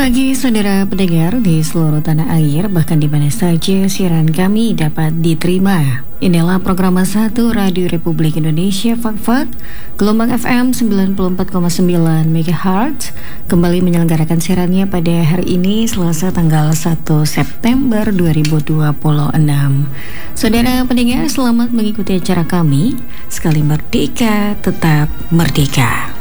pagi saudara pendengar di seluruh tanah air, bahkan di mana saja siaran kami dapat diterima. Inilah program 1 Radio Republik Indonesia Fak-Fak, gelombang FM 94,9 MHz, kembali menyelenggarakan siarannya pada hari ini Selasa tanggal 1 September 2026. Saudara pendengar, selamat mengikuti acara kami. Sekali merdeka, tetap merdeka.